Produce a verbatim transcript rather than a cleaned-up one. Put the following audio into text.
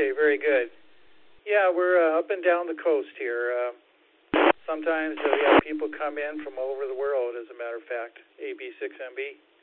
Okay, very good. Yeah, we're uh, up and down the coast here. Uh, sometimes uh, we have people come in from all over the world, as a matter of fact, A B six M B.